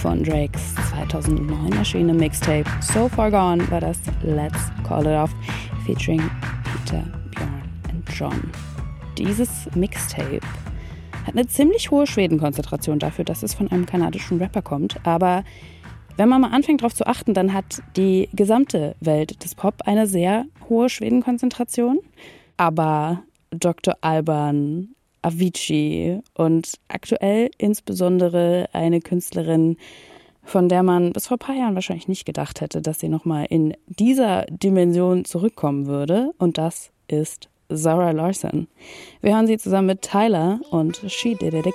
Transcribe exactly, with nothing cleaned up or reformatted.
Von Drakes zweitausendneun erschienene Mixtape So Far Gone war das Let's Call It Off featuring Peter, Bjorn und John. Dieses Mixtape hat eine ziemlich hohe Schwedenkonzentration dafür, dass es von einem kanadischen Rapper kommt, aber wenn man mal anfängt darauf zu achten, dann hat die gesamte Welt des Pop eine sehr hohe Schwedenkonzentration. Aber Doktor Alban, Avicii und aktuell insbesondere eine Künstlerin, von der man bis vor ein paar Jahren wahrscheinlich nicht gedacht hätte, dass sie nochmal in dieser Dimension zurückkommen würde. Und das ist Zara Larsson. Wir hören sie zusammen mit Tyler und She Did It Again.